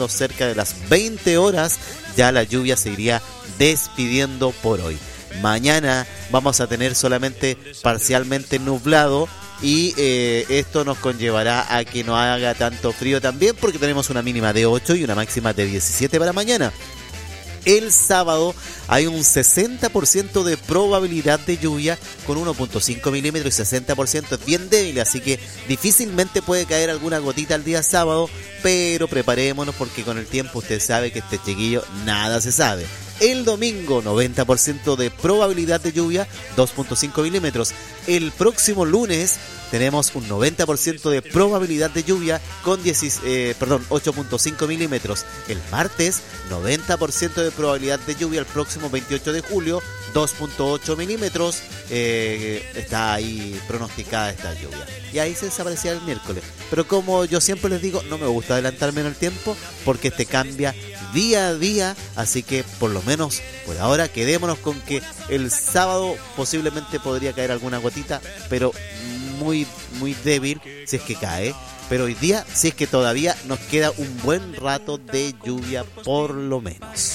siendo cerca de las 20 horas, ya la lluvia se iría despidiendo por hoy. Mañana vamos a tener solamente parcialmente nublado y esto nos conllevará a que no haga tanto frío también, porque tenemos una mínima de 8 y una máxima de 17 para mañana. El sábado hay un 60% de probabilidad de lluvia con 1.5 milímetros y 60% es bien débil, así que difícilmente puede caer alguna gotita el día sábado, pero preparémonos porque con el tiempo usted sabe que este chiquillo nada se sabe. El domingo 90% de probabilidad de lluvia, 2.5 milímetros. El próximo lunes tenemos un 90% de probabilidad de lluvia con 8.5 milímetros. El martes, 90% de probabilidad de lluvia el próximo 28 de julio, 2.8 milímetros. Está ahí pronosticada esta lluvia. Y ahí se desaparecía el miércoles. Pero como yo siempre les digo, no me gusta adelantarme en el tiempo porque este cambia día a día. Así que por lo menos por ahora quedémonos con que el sábado posiblemente podría caer alguna gotita, pero muy débil si es que cae. Pero hoy día, si es que todavía nos queda un buen rato de lluvia por lo menos.